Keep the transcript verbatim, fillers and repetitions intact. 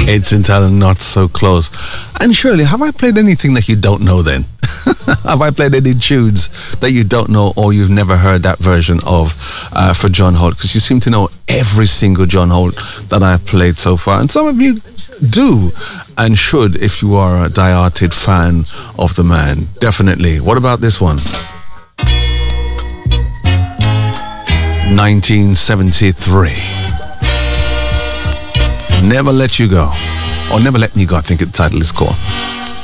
It's entitled Not So Close. And Shirley, have I played anything that you don't know then? Have I played any tunes that you don't know or you've never heard that version of uh, for John Holt? Because you seem to know every single John Holt that I've played so far. And some of you do and should if you are a die-hearted fan of the man. Definitely. What about this one? nineteen seventy-three. Never Let You Go. Or Never Let Me Go, I think the title is called.